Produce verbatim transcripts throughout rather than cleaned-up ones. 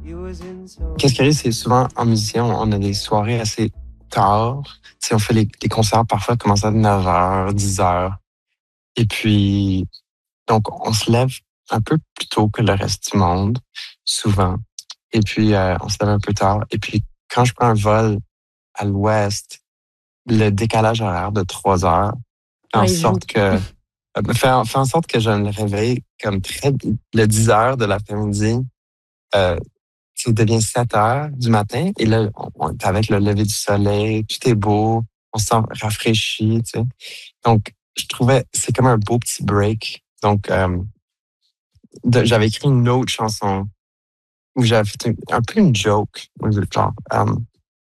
Qu'est-ce qui arrive, c'est souvent en musicien, on a des soirées assez tard. Tu sais, on fait les, les concerts parfois commencent à neuf heures, dix heures. Et puis, donc, on se lève un peu plus tôt que le reste du monde, souvent. Et puis, euh, on se lève un peu tard. Et puis, quand je prends un vol à l'ouest, le décalage horaire de trois heures fait en Ouais, il sorte joue. que euh, fait, en, fait en sorte que je me réveille comme très le dix heures de l'après-midi. Euh, ça devient sept heures du matin et là, on, on est avec le lever du soleil, tout est beau, on se sent rafraîchi, tu sais. Donc, je trouvais, c'est comme un beau petit break. Donc, euh, de- j'avais écrit une autre chanson où j'avais fait un, un peu une joke, genre, um,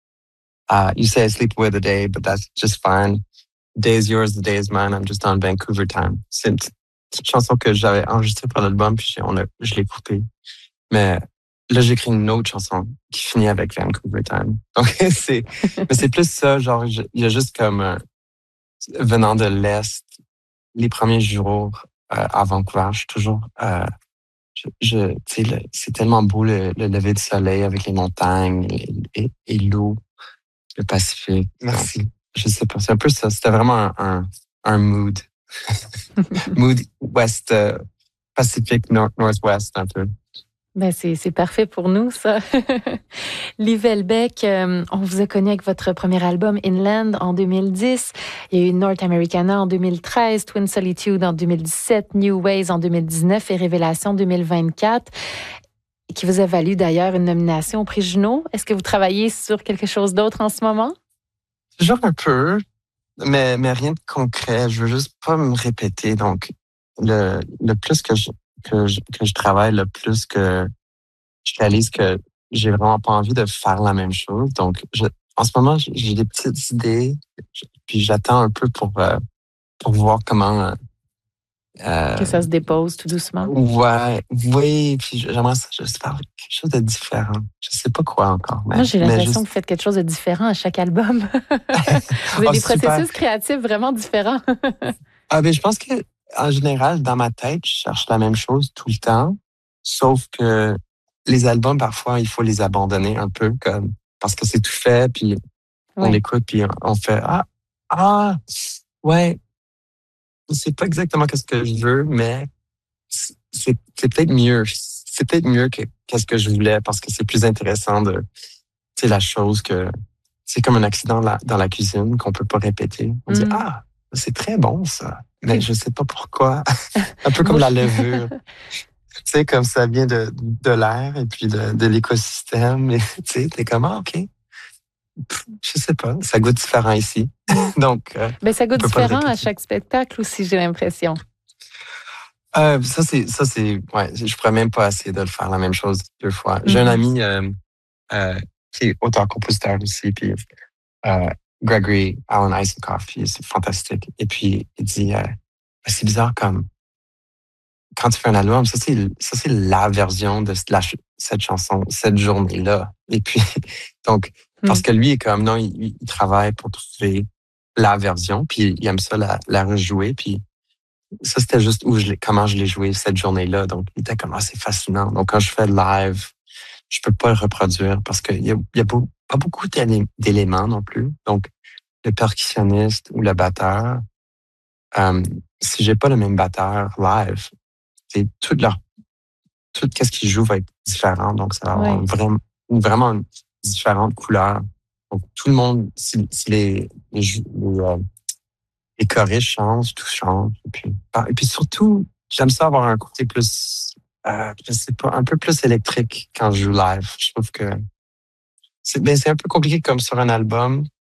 uh, you say I sleep away the day, but that's just fine. Day is yours, the day is mine. I'm just on Vancouver time. C'est une petite, petite chanson que j'avais enregistrée pour l'album, puis j'ai- on a, je l'ai coupée. Mais là, j'écris une autre chanson qui finit avec Vancouver time. Donc, c'est, mais c'est plus ça, genre, je- il y a juste comme, euh, venant de l'Est, les premiers jours euh, à Vancouver, je suis toujours, euh, je, je- tu sais, le- c'est tellement beau le, le lever du soleil avec les montagnes et, et- et l'eau, le Pacifique. Merci. Je sais pas, c'est un peu ça. C'était vraiment un, un, un mood. Mood West, euh, Pacifique, Nord, Northwest, un peu. Ben, c'est, c'est parfait pour nous, ça. Liv Elbeck, euh, on vous a connu avec votre premier album Inland en deux mille dix. Il y a eu North Americana en deux mille treize, Twin Solitude en deux mille dix-sept, New Ways en deux mille dix-neuf et Révélation deux mille vingt-quatre, qui vous a valu d'ailleurs une nomination au prix Juno. Est-ce que vous travaillez sur quelque chose d'autre en ce moment? Toujours un peu, mais, mais rien de concret. Je veux juste pas me répéter. Donc, le, le plus que je, que je, que je travaille, le plus que je réalise que j'ai vraiment pas envie de faire la même chose. Donc, je, en ce moment, j'ai j'ai des petites idées, puis j'attends un peu pour, euh, pour voir comment. Que Euh, ça se dépose tout doucement? ouais, oui, puis j'aimerais ça juste faire quelque chose de différent. Je sais pas quoi encore, mais, Moi, j'ai mais l'impression juste. que vous faites quelque chose de différent à chaque album. Vous avez Oh, des super. processus créatifs vraiment différents. Ah, ben, je pense que, en général, dans ma tête, je cherche la même chose tout le temps. Sauf que les albums, parfois, il faut les abandonner un peu, comme, parce que c'est tout fait, puis on Oui. l'écoute, puis on fait, ah, ah, ouais, c'est pas exactement ce que je veux, mais c'est, c'est peut-être mieux. C'est peut-être mieux que, qu'est-ce que je voulais, parce que c'est plus intéressant de, tu sais, la chose que, c'est comme un accident dans la, dans la cuisine qu'on peut pas répéter. On dit, Mm. ah, c'est très bon, ça. Mais Puis, je sais pas pourquoi. Un peu comme vous, la levure. Tu sais, comme ça vient de, de l'air et puis de, de l'écosystème. Et tu sais, t'es comme, ah, OK. Pff, je sais pas. Ça goûte différent ici. Mm. Donc, euh, Ben, ça on goûte peut pas le différent à répéter. chaque spectacle aussi, j'ai l'impression. Euh, ça, c'est, ça, c'est, ouais, je pourrais même pas essayer de le faire la même chose deux fois. J'ai un Mhm. ami, euh, euh, qui est auteur-compositeur aussi, puis, euh, Gregory Alan Isakov, puis c'est fantastique. Et puis, il dit, euh, c'est bizarre comme, quand tu fais un album, ça c'est ça c'est la version de la ch- cette chanson, cette journée-là. Et puis donc parce Mm. que lui est comme non, il, il travaille pour trouver la version, puis il aime ça la, la rejouer, puis ça c'était juste où je l'ai, comment je l'ai joué cette journée-là. Donc il était comme ah, c'est fascinant. Donc quand je fais live, je peux pas le reproduire parce qu'il y a, il y a beau- pas beaucoup d'élé- d'éléments non plus. Donc le percussionniste ou le batteur, euh, si j'ai pas le même batteur live, c'est tout leur tout ce qu'ils jouent va être différent. Donc, ça va avoir Oui. vraiment, vraiment une différente couleur. Donc, tout le monde, si, si les, les, jou- les, euh, les choristes changent, tout change. Et puis, ah, et puis surtout, j'aime ça avoir un côté plus, euh, je sais pas, un peu plus électrique quand je joue live. Je trouve que c'est, ben, c'est un peu compliqué comme sur un album.